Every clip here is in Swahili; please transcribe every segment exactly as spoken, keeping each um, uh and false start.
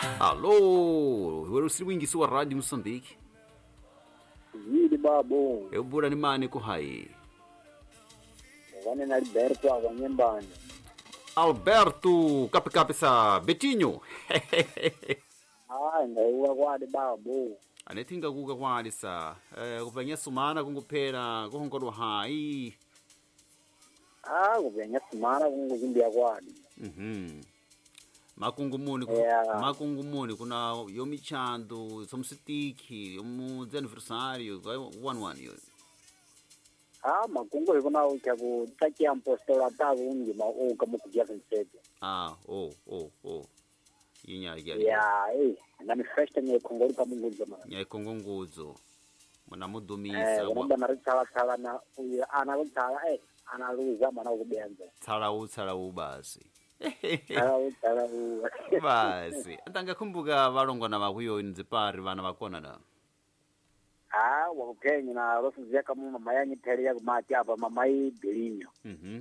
Alô, eu sou o Wing, sua rádio Moçambique. Vidi babu. Eu bura ni mani ko hai. Wane na Alberto abanyembani. Alberto, capi capi sa Betinho. Ah, ngaiwa kwadi babu. Anetinga kuga kwali sa. Eh kupenya sumana kunguphera kuhonkodwa hai. Ah, kupenya sumana kunguzimbia kwadi. Mhm. Makungumuni Yeah. makungumuni kuna yomichando somsitiki yomu anniversário one one yo. Ah, makungu ikona ukya kutakia mpostola tabu ungi ma uka mukujia vinsebe. Ah, oh, oh, oh. Yinya ya. Yeah, eh, na mifesta nye kongoli pa mungu zama. Ya kongonguzo. Mwana Eh, mudumisa wanaomba na ritsala tsala na uya ana ritsala eh ana luza mana ukubenza. tsala utsala ubasi. Ah, utsala u. Basi. Atanga kumbuka valongwana vakuyo nzipari vana vakona na. Ah, wakukenya na rosu zeka mu mama yanyi tere ya kumati apa mama yi bilinyo. Mhm.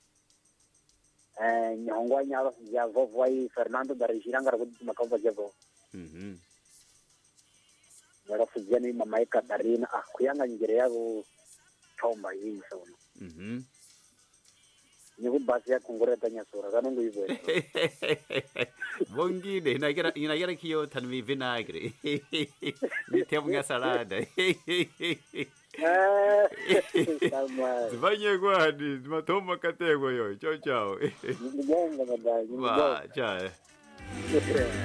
Eh, nyongwa nyalo ya vovo ai Fernando Darishiranga kuti makamba jevo. Mhm. Ngara fujani mama yi Katarina ah kuyanga njere yako chomba hii sauna. Mhm. Niku basi ya kungureta nyasura kanungu hivyo. Bongide inakira inakira kiyo tanmi vinagre. Nitebunga salada. Eh, sama. Zibanye kwadi, matoma kategwa yo. Ciao ciao. Ngigonga ngada, Ba, ciao. ngigonga.